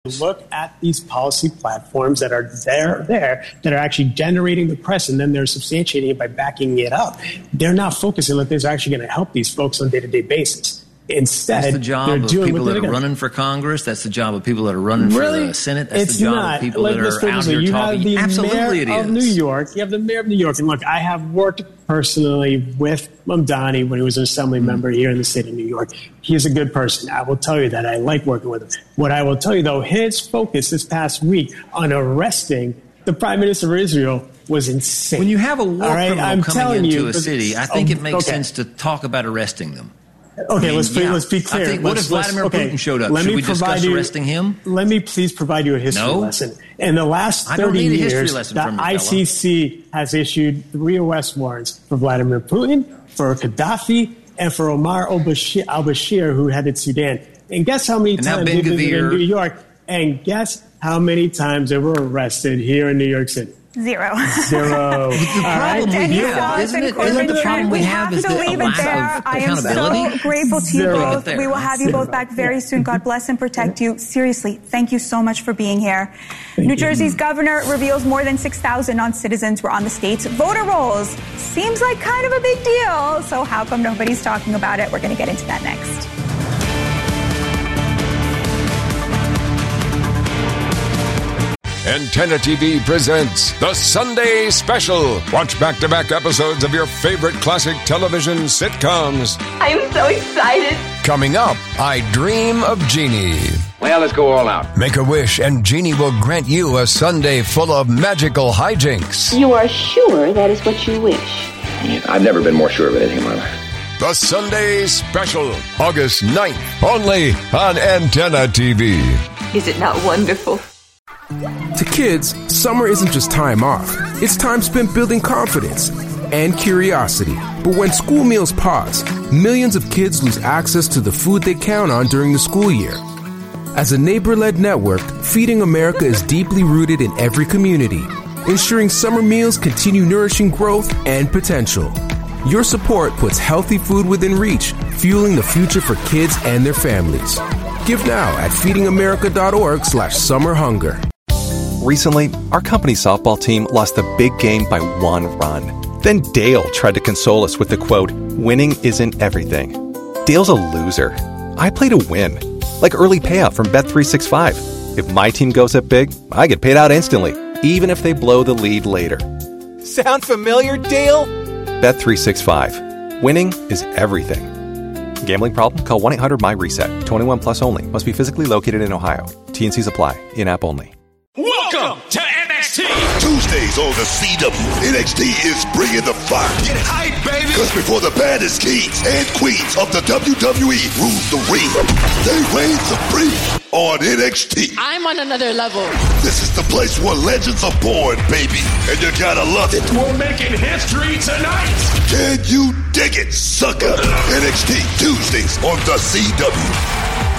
look at these policy platforms that are there, that are actually generating the press, and then they're substantiating it by backing it up. They're not focusing on things that are actually going to help these folks on a day-to-day basis. Instead, that's the job of people that are running for Congress. That's the job of people that are running for the Senate. That's the job of people that are out here talking. Absolutely, it is. Of New York, you have the mayor of New York, and look, I have worked personally with Mamdani when he was an assembly member here in the state of New York. He is a good person. I will tell you that. I like working with him. What I will tell you, though, his focus this past week on arresting the Prime Minister of Israel was insane. When you have a war criminal coming into a city, I think it makes sense to talk about arresting them. Okay, let's be clear. I think, what if Vladimir Putin showed up? Should we discuss arresting him? Let me please provide you a history lesson. In the last 30 years, the ICC has issued 3 arrest warrants for Vladimir Putin, for Gaddafi, and for Omar al-Bashir, who headed Sudan. And guess how many times they did it in New York? And guess how many times they were arrested here in New York City? 0. The problem we have, isn't it? Isn't the problem we have is the lack of accountability? I am so grateful to you both. We will have you both back very soon. God bless and protect you. Seriously, thank you so much for being here. New Jersey's governor reveals more than 6,000 non-citizens were on the state's voter rolls. Seems like kind of a big deal. So how come nobody's talking about it? We're going to get into that next. Antenna TV presents The Sunday Special. Watch back-to-back episodes of your favorite classic television sitcoms. I'm so excited. Coming up, I Dream of Jeannie. Well, let's go all out. Make a wish and Jeannie will grant you a Sunday full of magical hijinks. You are sure that is what you wish? I've never been more sure of anything in my life. The Sunday Special, August 9th, only on Antenna TV. Is it not wonderful? To kids, summer isn't just time off. It's time spent building confidence and curiosity. But when school meals pause, millions of kids lose access to the food they count on during the school year. As a neighbor-led network, Feeding America is deeply rooted in every community, ensuring summer meals continue nourishing growth and potential. Your support puts healthy food within reach, fueling the future for kids and their families. Give now at feedingamerica.org/summerhunger. Recently, our company softball team lost the big game by 1 run. Then Dale tried to console us with the quote, "Winning isn't everything." Dale's a loser. I play to win. Like early payout from Bet365. If my team goes up big, I get paid out instantly, even if they blow the lead later. Sound familiar, Dale? Bet365. Winning is everything. Gambling problem? Call 1-800-MY-RESET. 21 plus only. Must be physically located in Ohio. T&Cs apply. In-app only. Welcome to NXT. Tuesdays on the CW, NXT is bringing the fire. Get hype, baby. Because before the baddest kings and queens of the WWE rule the ring, they reign supreme on NXT. I'm on another level. This is the place where legends are born, baby. And you gotta love it. We're making history tonight. Can you dig it, sucker? NXT Tuesdays on the CW.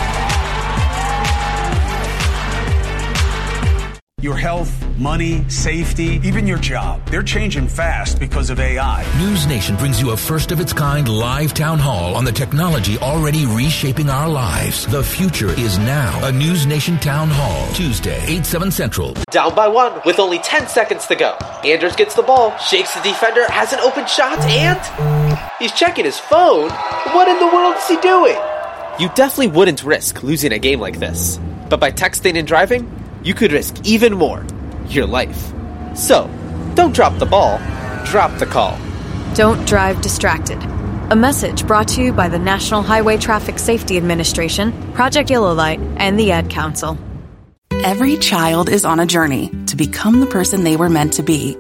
Your health, money, safety, even your job. They're changing fast because of AI. News Nation brings you a first-of-its-kind live town hall on the technology already reshaping our lives. The future is now. A News Nation town hall, Tuesday, 8/7 Central. Down by 1 with only 10 seconds to go. Anders gets the ball, shakes the defender, has an open shot, and he's checking his phone. What in the world is he doing? You definitely wouldn't risk losing a game like this. But by texting and driving, you could risk even more, your life. So, don't drop the ball, drop the call. Don't drive distracted. A message brought to you by the National Highway Traffic Safety Administration, Project Yellow Light, and the Ad Council. Every child is on a journey to become the person they were meant to be.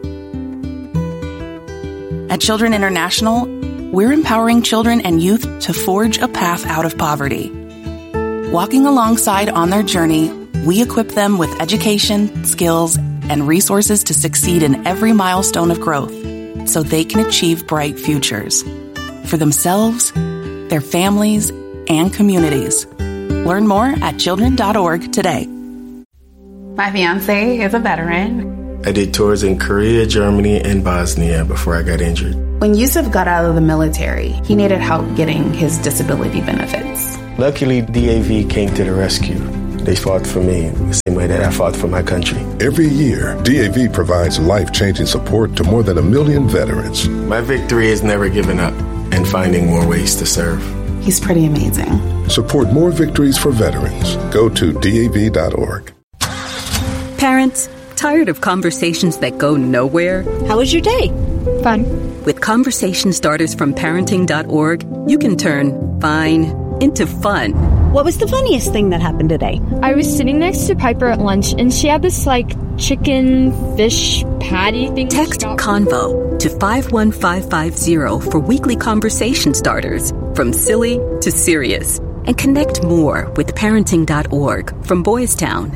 At Children International, we're empowering children and youth to forge a path out of poverty. Walking alongside on their journey, we equip them with education, skills, and resources to succeed in every milestone of growth so they can achieve bright futures for themselves, their families, and communities. Learn more at children.org today. My fiance is a veteran. I did tours in Korea, Germany, and Bosnia before I got injured. When Yusuf got out of the military, he needed help getting his disability benefits. Luckily, DAV came to the rescue. They fought for me the same way that I fought for my country. Every year, DAV provides life-changing support to more than 1 million veterans. My victory is never giving up and finding more ways to serve. He's pretty amazing. Support more victories for veterans. Go to DAV.org. Parents, tired of conversations that go nowhere? How was your day? Fun. With conversation starters from parenting.org, you can turn fine into fun. What was the funniest thing that happened today? I was sitting next to Piper at lunch, and she had this, chicken fish patty thing. Text CONVO to 51550 for weekly conversation starters, from silly to serious. And connect more with parenting.org from Boys Town.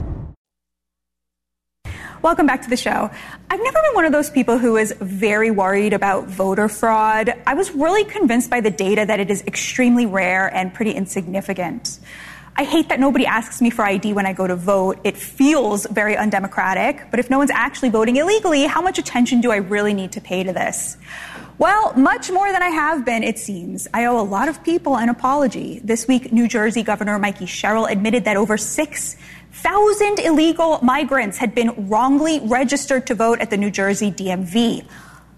Welcome back to the show. I've never been one of those people who is very worried about voter fraud. I was really convinced by the data that it is extremely rare and pretty insignificant. I hate that nobody asks me for ID when I go to vote. It feels very undemocratic. But if no one's actually voting illegally, how much attention do I really need to pay to this? Well, much more than I have been, it seems. I owe a lot of people an apology. This week, New Jersey Governor Mikey Sherrill admitted that over 6,000 illegal migrants had been wrongly registered to vote at the New Jersey DMV.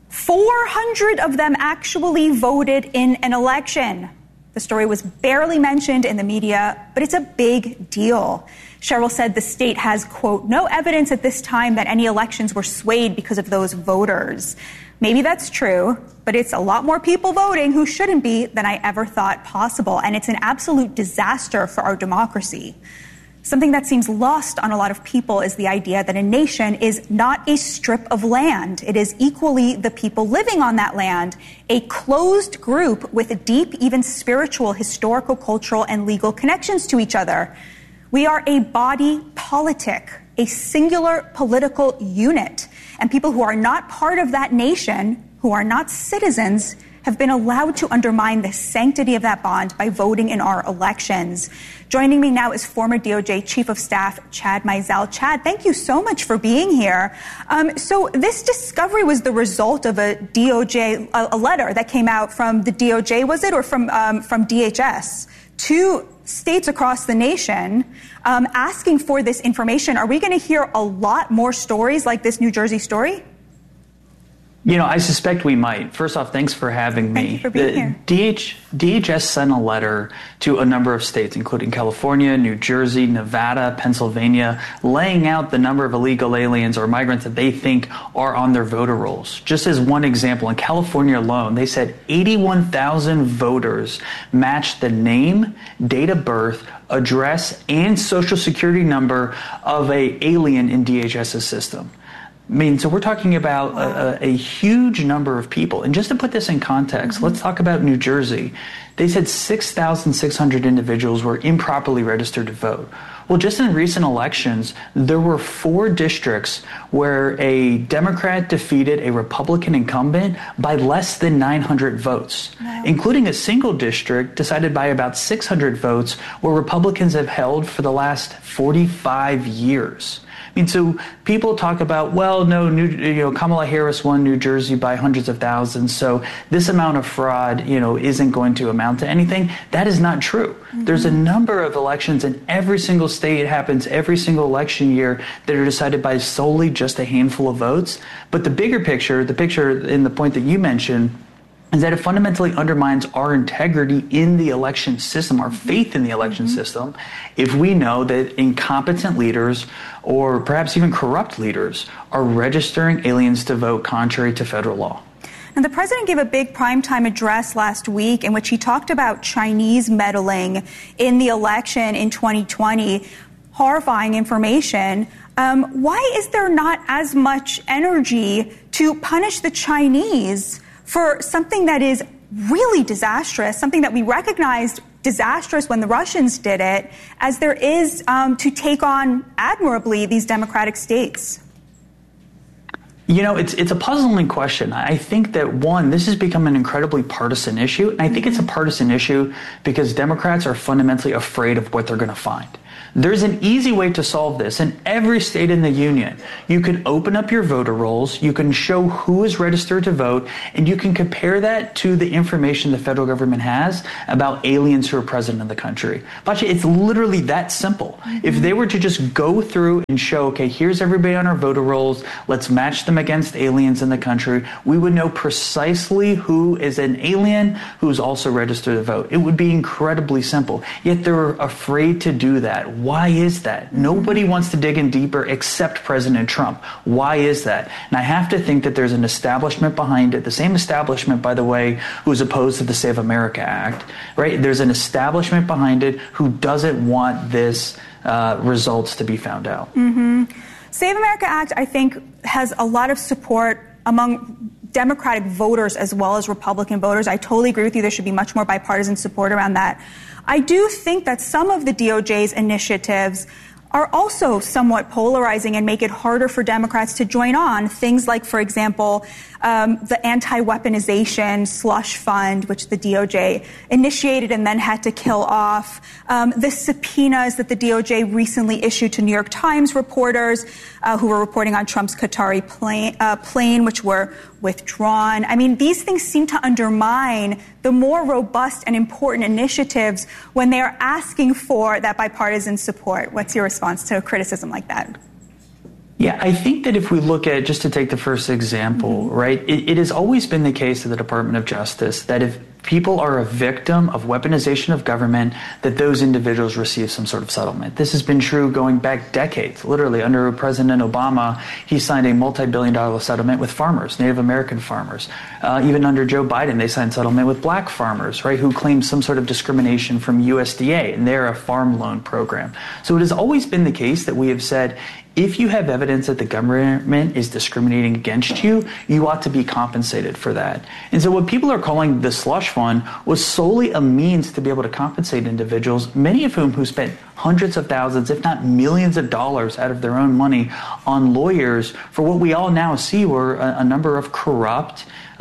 400 of them actually voted in an election. The story was barely mentioned in the media, but it's a big deal. Sherrill said the state has, quote, no evidence at this time that any elections were swayed because of those voters. Maybe that's true, but it's a lot more people voting who shouldn't be than I ever thought possible. And it's an absolute disaster for our democracy. Something that seems lost on a lot of people is the idea that a nation is not a strip of land. It is equally the people living on that land, a closed group with deep, even spiritual, historical, cultural, and legal connections to each other. We are a body politic, a singular political unit. And people who are not part of that nation, who are not citizens, have been allowed to undermine the sanctity of that bond by voting in our elections. Joining me now is former DOJ Chief of Staff Chad Mizell. Chad, thank you so much for being here. So this discovery was the result of a DOJ, a letter that came out from the DOJ, was it, or from DHS, to states across the nation asking for this information. Are we going to hear a lot more stories like this New Jersey story? I suspect we might. First off, thanks for having me. Thank you for being here. DHS sent a letter to a number of states, including California, New Jersey, Nevada, Pennsylvania, laying out the number of illegal aliens or migrants that they think are on their voter rolls. Just as one example, in California alone, they said 81,000 voters matched the name, date of birth, address, and social security number of an alien in DHS's system. So we're talking about a huge number of people. And just to put this in context, let's talk about New Jersey. They said 6,600 individuals were improperly registered to vote. Well, just in recent elections, there were 4 districts where a Democrat defeated a Republican incumbent by less than 900 votes, including a single district decided by about 600 votes where Republicans have held for the last 45 years. So people talk about, Kamala Harris won New Jersey by hundreds of thousands, so this amount of fraud, isn't going to amount to anything. That is not true. Mm-hmm. There's a number of elections in every single state. It happens every single election year that are decided by solely just a handful of votes. But the bigger picture, in the point that you mentioned, is that it fundamentally undermines our integrity in the election system, our faith in the election system, if we know that incompetent leaders or perhaps even corrupt leaders are registering aliens to vote contrary to federal law. And the president gave a big primetime address last week in which he talked about Chinese meddling in the election in 2020. Horrifying information. Why is there not as much energy to punish the Chinese for something that is really disastrous, something that we recognized disastrous when the Russians did it, as there is to take on admirably these democratic states? It's a puzzling question. I think that, one, this has become an incredibly partisan issue. And I think it's a partisan issue because Democrats are fundamentally afraid of what they're going to find. There's an easy way to solve this. In every state in the union, you can open up your voter rolls, you can show who is registered to vote, and you can compare that to the information the federal government has about aliens who are present in the country. Bacha, it's literally that simple. If they were to just go through and show, okay, here's everybody on our voter rolls, let's match them against aliens in the country, we would know precisely who is an alien who's also registered to vote. It would be incredibly simple. Yet they're afraid to do that. Why is that? Nobody wants to dig in deeper except President Trump. Why is that? And I have to think that there's an establishment behind it, the same establishment, by the way, who's opposed to the Save America Act, right? There's an establishment behind it who doesn't want this results to be found out. Save America Act, I think, has a lot of support among Democratic voters as well as Republican voters. I totally agree with you. There should be much more bipartisan support around that. I do think that some of the DOJ's initiatives are also somewhat polarizing and make it harder for Democrats to join on. Things like, for example, the anti-weaponization slush fund, which the DOJ initiated and then had to kill off, the subpoenas that the DOJ recently issued to New York Times reporters who were reporting on Trump's Qatari plane, which were withdrawn. I mean, these things seem to undermine the more robust and important initiatives when they are asking for that bipartisan support. What's your response to a criticism like that? Yeah, I think that if we look at, just to take the first example, right, it has always been the case of the Department of Justice that if people are a victim of weaponization of government, that those individuals receive some sort of settlement. This has been true going back decades. Literally, under President Obama, he signed a multi-billion-dollar settlement with farmers, Native American farmers. Even under Joe Biden, they signed settlement with black farmers, right, who claim some sort of discrimination from USDA, and they're a farm loan program. So it has always been the case that we have said, if you have evidence that the government is discriminating against you, you ought to be compensated for that. And so what people are calling the slush fund was solely a means to be able to compensate individuals, many of whom who spent hundreds of thousands, if not millions of dollars out of their own money on lawyers for what we all now see were a number of corrupt,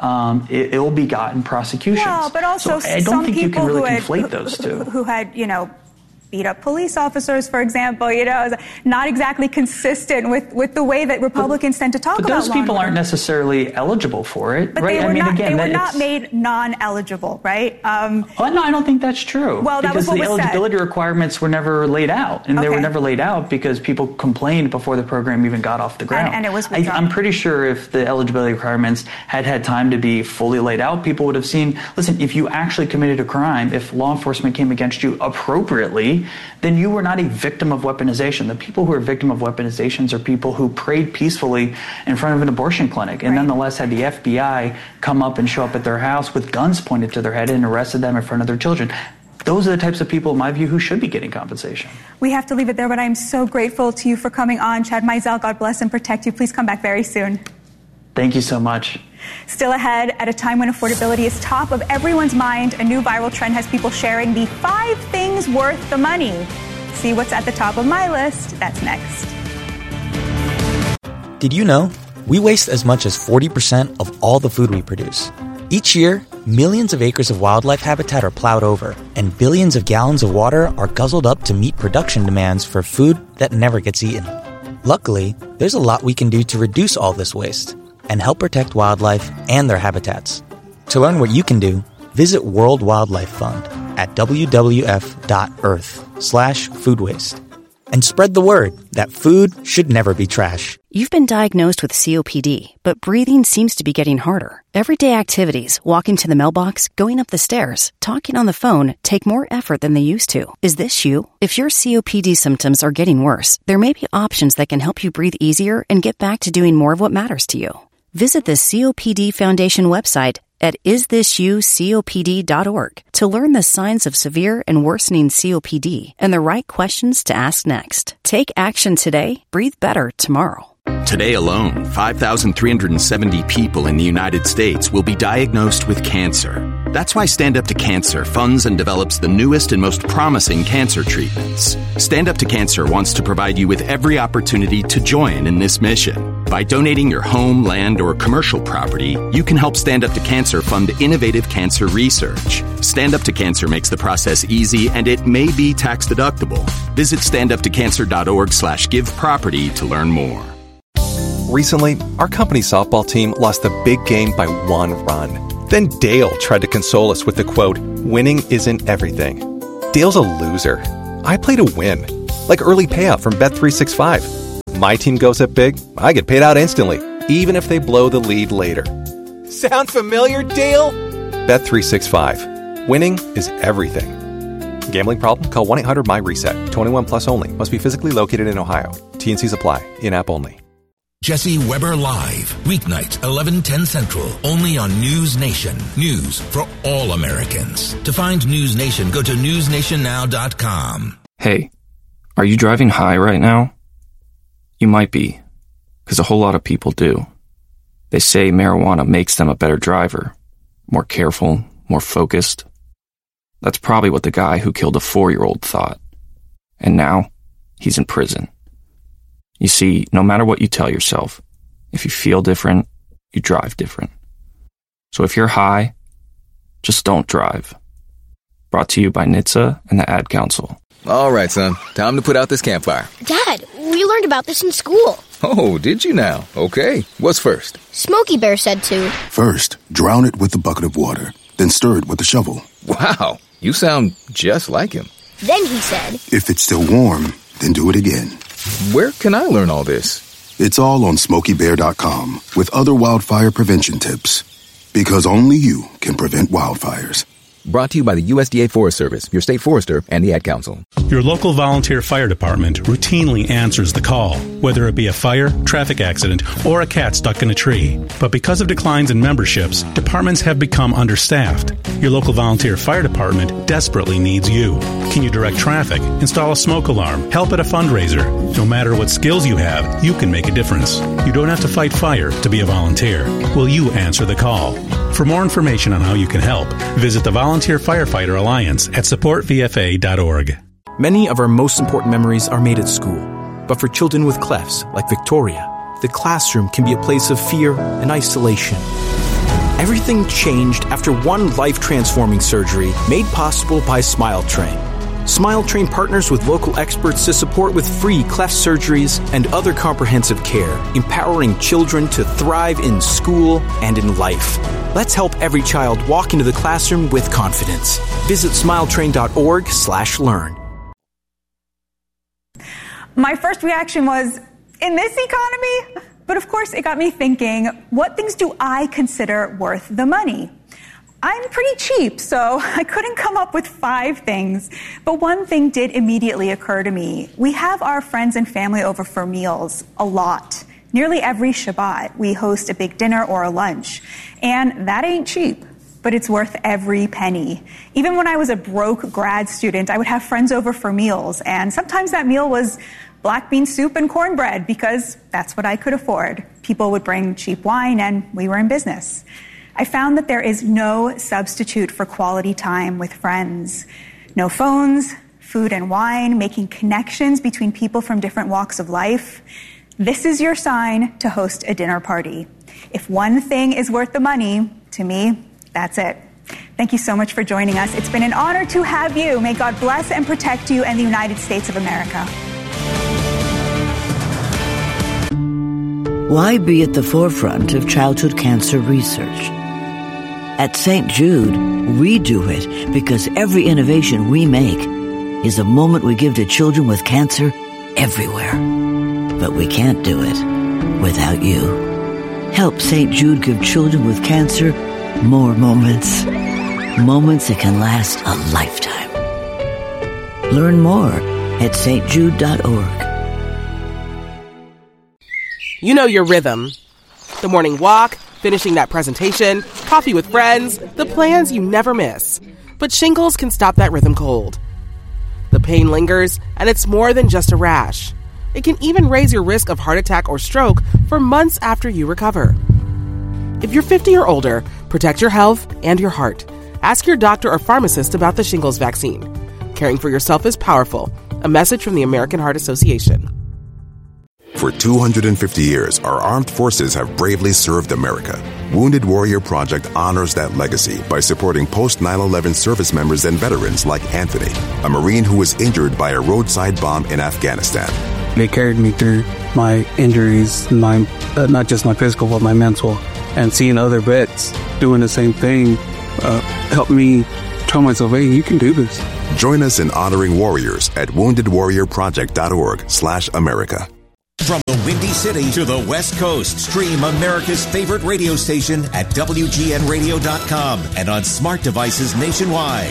ill-begotten prosecutions. Well, but also so I don't think you can really conflate those two. Who had, beat up police officers, for example, not exactly consistent with the way that Republicans tend to talk about. But those people aren't necessarily eligible for it, but right? They were not made non-eligible, right? No, I don't think that's true. Well, that was what was said. Because the eligibility requirements were never laid out, and they were never laid out because people complained before the program even got off the ground. And it was withdrawn. I'm pretty sure if the eligibility requirements had time to be fully laid out, people would have seen, listen, if you actually committed a crime, if law enforcement came against you appropriately, then you were not a victim of weaponization. The people who are victim of weaponizations are people who prayed peacefully in front of an abortion clinic and nonetheless had the FBI come up and show up at their house with guns pointed to their head and arrested them in front of their children. Those are the types of people, in my view, who should be getting compensation. We have to leave it there, but I'm so grateful to you for coming on. Chad Mizell, God bless and protect you. Please come back very soon. Thank you so much. Still ahead, at a time when affordability is top of everyone's mind, a new viral trend has people sharing the 5 things worth the money. See what's at the top of my list. That's next. Did you know we waste as much as 40% of all the food we produce? Each year, millions of acres of wildlife habitat are plowed over, and billions of gallons of water are guzzled up to meet production demands for food that never gets eaten. Luckily, there's a lot we can do to reduce all this waste and help protect wildlife and their habitats. To learn what you can do, visit World Wildlife Fund at wwf.earth/food waste. And spread the word that food should never be trash. You've been diagnosed with COPD, but breathing seems to be getting harder. Everyday activities, walking to the mailbox, going up the stairs, talking on the phone, take more effort than they used to. Is this you? If your COPD symptoms are getting worse, there may be options that can help you breathe easier and get back to doing more of what matters to you. Visit the COPD Foundation website at isthisyoucopd.org to learn the signs of severe and worsening COPD and the right questions to ask next. Take action today. Breathe better tomorrow. Today alone, 5,370 people in the United States will be diagnosed with cancer. That's why Stand Up to Cancer funds and develops the newest and most promising cancer treatments. Stand Up to Cancer wants to provide you with every opportunity to join in this mission. By donating your home, land, or commercial property, you can help Stand Up to Cancer fund innovative cancer research. Stand Up to Cancer makes the process easy, and it may be tax deductible. Visit standuptocancer.org/giveproperty to learn more. Recently, our company softball team lost the big game by 1 run. Then Dale tried to console us with the quote, "Winning isn't everything." Dale's a loser. I play to win, like early payout from Bet365. My team goes up big, I get paid out instantly, even if they blow the lead later. Sound familiar, Dale? Bet365. Winning is everything. Gambling problem? Call 1-800-MY-RESET. 21 plus only. Must be physically located in Ohio. T&Cs apply. In-app only. Jesse Weber Live. Weeknights, 11:10 Central. Only on News Nation. News for all Americans. To find News Nation, go to newsnationnow.com. Hey, are you driving high right now? You might be, because a whole lot of people do. They say marijuana makes them a better driver, more careful, more focused. That's probably what the guy who killed a 4-year-old thought. And now, he's in prison. You see, no matter what you tell yourself, if you feel different, you drive different. So if you're high, just don't drive. Brought to you by NHTSA and the Ad Council. All right, son. Time to put out this campfire. Dad, we learned about this in school. Oh, did you now? Okay. What's first? Smokey Bear said to. First, drown it with a bucket of water, then stir it with a shovel. Wow, you sound just like him. Then he said, if it's still warm, then do it again. Where can I learn all this? It's all on SmokeyBear.com with other wildfire prevention tips. Because only you can prevent wildfires. Brought to you by the USDA Forest Service, your state forester, and the Ad Council. Your local volunteer fire department routinely answers the call, whether it be a fire, traffic accident, or a cat stuck in a tree. But because of declines in memberships, departments have become understaffed. Your local volunteer fire department desperately needs you. Can you direct traffic, install a smoke alarm, help at a fundraiser? No matter what skills you have, you can make a difference. You don't have to fight fire to be a volunteer. Will you answer the call? For more information on how you can help, visit the Volunteer Firefighter Alliance at supportvfa.org. Many of our most important memories are made at school. But for children with clefts, like Victoria, the classroom can be a place of fear and isolation. Everything changed after one life-transforming surgery made possible by SmileTrain. SmileTrain partners with local experts to support with free cleft surgeries and other comprehensive care, empowering children to thrive in school and in life. Let's help every child walk into the classroom with confidence. Visit smiletrain.org/learn. My first reaction was, in this economy? But of course, it got me thinking, what things do I consider worth the money? I'm pretty cheap, so I couldn't come up with 5 things. But one thing did immediately occur to me. We have our friends and family over for meals a lot. Nearly every Shabbat, we host a big dinner or a lunch. And that ain't cheap, but it's worth every penny. Even when I was a broke grad student, I would have friends over for meals. And sometimes that meal was black bean soup and cornbread because that's what I could afford. People would bring cheap wine and we were in business. I found that there is no substitute for quality time with friends. No phones, food and wine, making connections between people from different walks of life. This is your sign to host a dinner party. If one thing is worth the money, to me, that's it. Thank you so much for joining us. It's been an honor to have you. May God bless and protect you and the United States of America. Why be at the forefront of childhood cancer research? At St. Jude, we do it because every innovation we make is a moment we give to children with cancer everywhere. But we can't do it without you. Help St. Jude give children with cancer more moments. Moments that can last a lifetime. Learn more at stjude.org. You know your rhythm. The morning walk, finishing that presentation, coffee with friends, the plans you never miss. But shingles can stop that rhythm cold. The pain lingers, and it's more than just a rash. It can even raise your risk of heart attack or stroke for months after you recover. If you're 50 or older, protect your health and your heart. Ask your doctor or pharmacist about the shingles vaccine. Caring for yourself is powerful. A message from the American Heart Association. For 250 years, our armed forces have bravely served America. Wounded Warrior Project honors that legacy by supporting post-9/11 service members and veterans like Anthony, a Marine who was injured by a roadside bomb in Afghanistan. They carried me through my injuries, not just my physical, but my mental. And seeing other vets doing the same thing helped me tell myself, hey, you can do this. Join us in honoring warriors at woundedwarriorproject.org/America. From the Windy City to the West Coast, stream America's favorite radio station at WGNradio.com and on smart devices nationwide.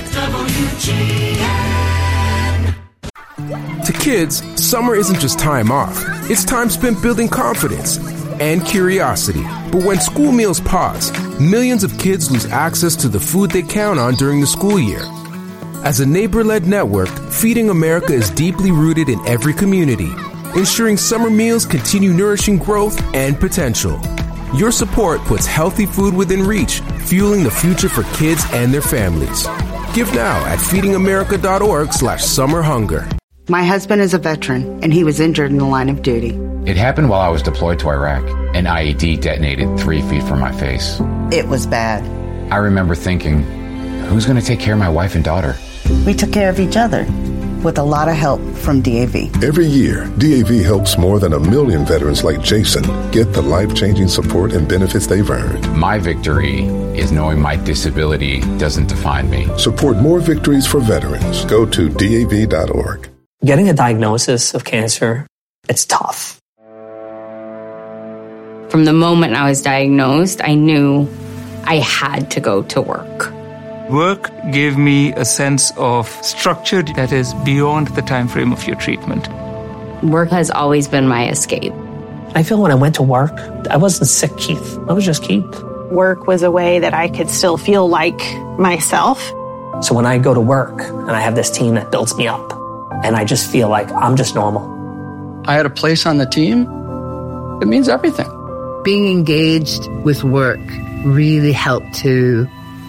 WGN. To kids, summer isn't just time off. It's time spent building confidence and curiosity. But when school meals pause, millions of kids lose access to the food they count on during the school year. As a neighbor-led network, Feeding America is deeply rooted in every community, ensuring summer meals continue nourishing growth and potential. Your support puts healthy food within reach, fueling the future for kids and their families. Give now at feedingamerica.org/summerhunger. My husband is a veteran, and he was injured in the line of duty. It happened while I was deployed to Iraq. An IED detonated 3 feet from my face. It was bad. I remember thinking, who's going to take care of my wife and daughter? We took care of each other, with a lot of help from DAV. Every year, DAV helps more than 1 million veterans like Jason get the life-changing support and benefits they've earned. My victory is knowing my disability doesn't define me. Support more victories for veterans. Go to DAV.org. Getting a diagnosis of cancer, it's tough. From the moment I was diagnosed, I knew I had to go to work. Work gave me a sense of structure that is beyond the time frame of your treatment. Work has always been my escape. I feel when I went to work, I wasn't sick Keith. I was just Keith. Work was a way that I could still feel like myself. So when I go to work and I have this team that builds me up, and I just feel like I'm just normal. I had a place on the team. It means everything. Being engaged with work really helped to,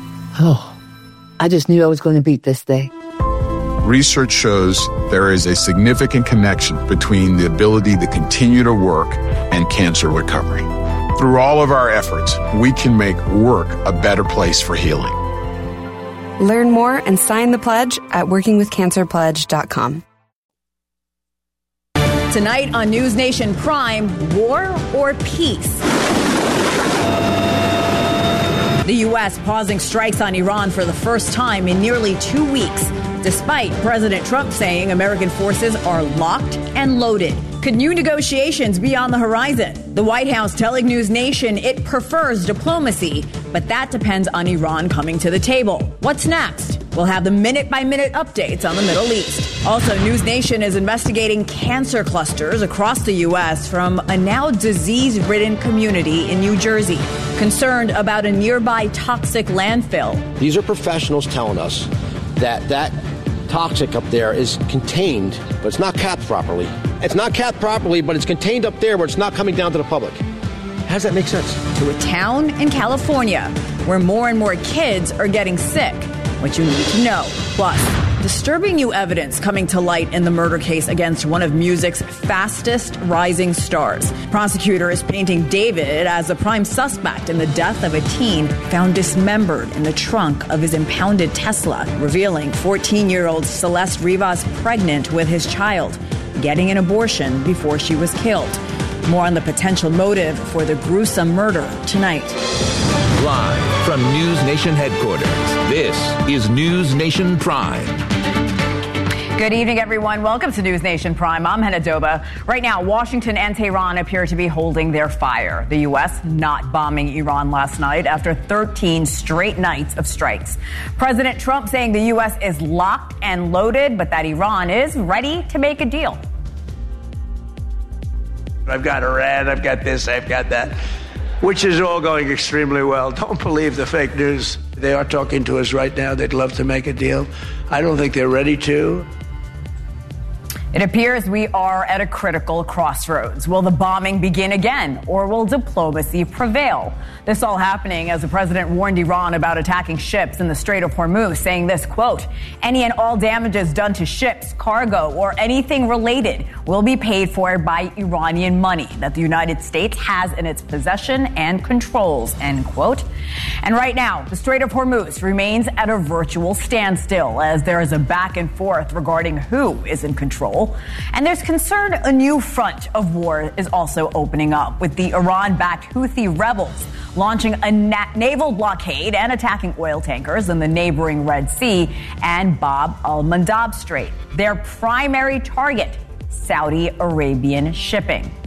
I just knew I was going to beat this day. Research shows there is a significant connection between the ability to continue to work and cancer recovery. Through all of our efforts, we can make work a better place for healing. Learn more and sign the pledge at workingwithcancerpledge.com. Tonight on News Nation Prime, war or peace? The U.S. pausing strikes on Iran for the first time in nearly 2 weeks, despite President Trump saying American forces are locked and loaded. Could new negotiations be on the horizon? The White House telling News Nation it prefers diplomacy, but that depends on Iran coming to the table. What's next? We'll have the minute-by-minute updates on the Middle East. Also, News Nation is investigating cancer clusters across the U.S. from a now disease-ridden community in New Jersey, concerned about a nearby toxic landfill. These are professionals telling us that toxic up there is contained, but it's not capped properly. It's not capped properly, but it's contained up there where it's not coming down to the public. How does that make sense? To a town in California where more and more kids are getting sick. What you need to know. Plus, disturbing new evidence coming to light in the murder case against one of music's fastest rising stars. Prosecutors painting David as the prime suspect in the death of a teen found dismembered in the trunk of his impounded Tesla, revealing 14-year-old Celeste Rivas pregnant with his child, getting an abortion before she was killed. More on the potential motive for the gruesome murder tonight. Live from News Nation headquarters, this is News Nation Prime. Good evening, everyone. Welcome to News Nation Prime. I'm Hannah Doba. Right now, Washington and Tehran appear to be holding their fire. The U.S. not bombing Iran last night after 13 straight nights of strikes. President Trump saying the U.S. is locked and loaded, but that Iran is ready to make a deal. I've got Iran, I've got this, I've got that, which is all going extremely well. Don't believe the fake news. They are talking to us right now. They'd love to make a deal. I don't think they're ready to. It appears we are at a critical crossroads. Will the bombing begin again, or will diplomacy prevail? This all happening as the president warned Iran about attacking ships in the Strait of Hormuz, saying this, quote, any and all damages done to ships, cargo, or anything related will be paid for by Iranian money that the United States has in its possession and controls, end quote. And right now, the Strait of Hormuz remains at a virtual standstill as there is a back and forth regarding who is in control. And there's concern a new front of war is also opening up, with the Iran-backed Houthi rebels launching a naval blockade and attacking oil tankers in the neighboring Red Sea and Bab al-Mandab Strait. Their primary target, Saudi Arabian shipping.